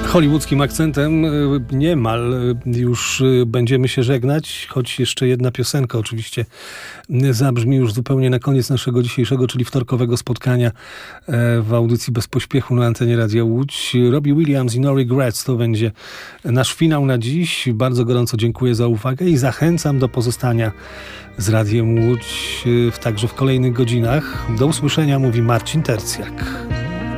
hollywoodzkim akcentem niemal już będziemy się żegnać, choć jeszcze jedna piosenka oczywiście zabrzmi już zupełnie na koniec naszego dzisiejszego, czyli wtorkowego spotkania w audycji Bez Pośpiechu na antenie Radia Łódź. Robbie Williams i No Regrets to będzie nasz finał na dziś. Bardzo gorąco dziękuję za uwagę i zachęcam do pozostania z Radiem Łódź także w kolejnych godzinach. Do usłyszenia, mówi Marcin Tercjak.